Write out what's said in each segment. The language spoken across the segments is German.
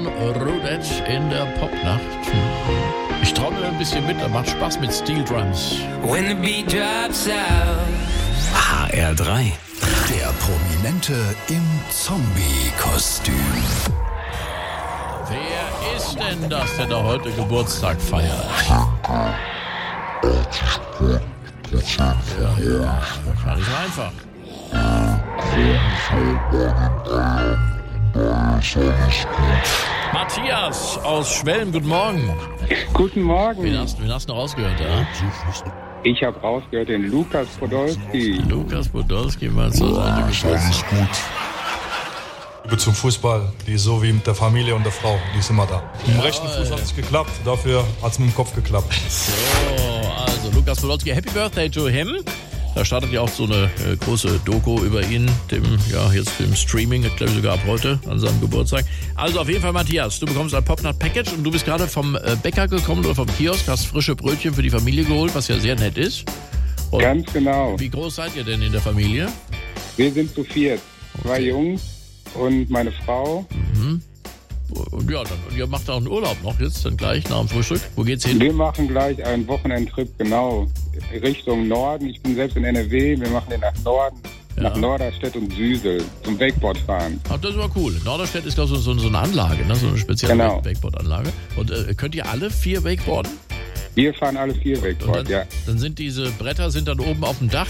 John Rodet in der Popnacht. Ich trommel ein bisschen mit, da macht Spaß mit Steel Drums. When the beat drops out. HR3. Der Prominente im Zombie-Kostüm. Wer ist denn das, der da heute Geburtstag feiert? Ja, gar nicht so einfach. Matthias aus Schwelm, guten Morgen. Guten Morgen. Wen hast du rausgehört, ja? Ich habe rausgehört den Lukas Podolski. Lukas Podolski, mal zur Seite geschossen. Liebe zum Fußball, die ist so wie mit der Familie und der Frau, die ist immer da. Mit dem rechten Fuß hat es geklappt, dafür hat es mit dem Kopf geklappt. So, also Lukas Podolski, Happy Birthday to him. Da startet ja auch so eine große Doku über ihn, jetzt im Streaming, glaube ich sogar ab heute, an seinem Geburtstag. Also auf jeden Fall, Matthias, du bekommst ein Popnacht-Package und du bist gerade vom Bäcker gekommen oder vom Kiosk, hast frische Brötchen für die Familie geholt, was ja sehr nett ist. Und Ganz genau. wie groß seid ihr denn in der Familie? Wir sind zu viert. Zwei Jungs und meine Frau. Und ja, und ihr macht auch einen Urlaub noch jetzt, dann gleich nach dem Frühstück. Wo geht's hin? Wir machen gleich einen Wochenendtrip, genau, Richtung Norden. Ich bin selbst in NRW, wir machen den nach Norden, nach Norderstedt und Süsel zum Wakeboard fahren. Ach, das ist aber cool. Norderstedt ist, glaube ich, so eine Anlage, ne? So eine spezielle Wakeboard-Anlage. Und könnt ihr alle 4 Wakeboarden? Wir fahren alle 4 Wakeboard, ja. Dann sind diese Bretter dann oben auf dem Dach?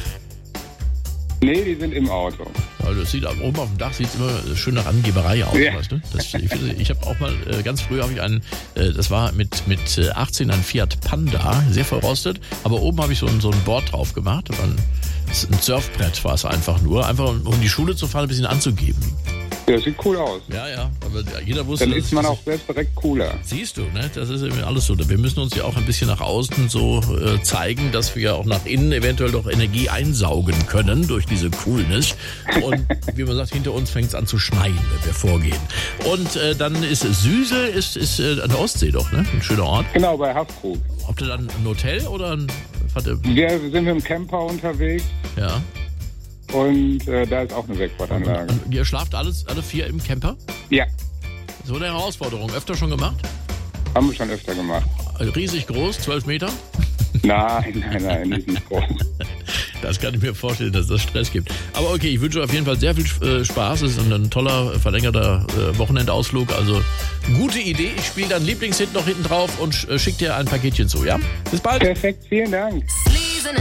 Nee, die sind im Auto. Also das sieht oben auf dem Dach sieht immer schön nach Angeberei aus, Ja. weißt du? Ich habe auch mal, ganz früh habe ich das war mit 18 ein Fiat Panda, sehr verrostet, aber oben habe ich so ein Board drauf gemacht. Ein Surfbrett war es einfach um die Schule zu fahren, ein bisschen anzugeben. Das sieht cool aus. Ja, aber jeder wusste... Dann ist man auch selbst direkt cooler. Siehst du, ne? Das ist eben alles so. Wir müssen uns ja auch ein bisschen nach außen so zeigen, dass wir auch nach innen eventuell doch Energie einsaugen können durch diese Coolness. Und wie man sagt, hinter uns fängt es an zu schneien, wenn wir vorgehen. Und dann ist Süsel ist an der Ostsee doch, ne? Ein schöner Ort. Genau, bei Haftkrug. Habt ihr dann ein Hotel oder ein... Wir sind mit dem Camper unterwegs. Ja. Und da ist auch eine Wakeboard-Anlage. Und ihr schlaft alle 4 im Camper? Ja, So eine Herausforderung. Öfter schon gemacht? haben wir schon öfter gemacht. Riesig groß, 12 Meter? Nein, nicht groß. Das kann ich mir vorstellen, dass das Stress gibt. Aber okay, ich wünsche auf jeden Fall sehr viel Spaß. Es ist ein toller, verlängerter Wochenendausflug. Also gute Idee. Ich spiele deinen Lieblingshit noch hinten drauf und schicke dir ein Paketchen zu, ja? Bis bald. Perfekt, vielen Dank.